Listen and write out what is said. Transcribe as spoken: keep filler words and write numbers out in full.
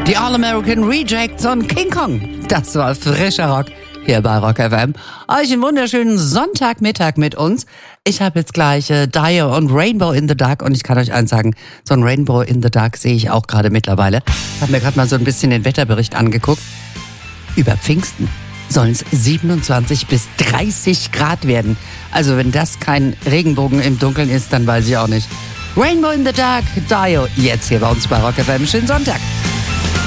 Die All-American Rejects und King Kong. Das war frischer Rock hier bei Rock F M. Euch einen wunderschönen Sonntagmittag mit uns. Ich habe jetzt gleich äh, Dio und Rainbow in the Dark und ich kann euch eins sagen, so ein Rainbow in the Dark sehe ich auch gerade mittlerweile. Ich habe mir gerade mal so ein bisschen den Wetterbericht angeguckt. Über Pfingsten sollen es siebenundzwanzig bis dreißig Grad werden. Also wenn das kein Regenbogen im Dunkeln ist, dann weiß ich auch nicht. Rainbow in the Dark, Dio, jetzt hier bei uns bei Rock F M. Schönen Sonntag.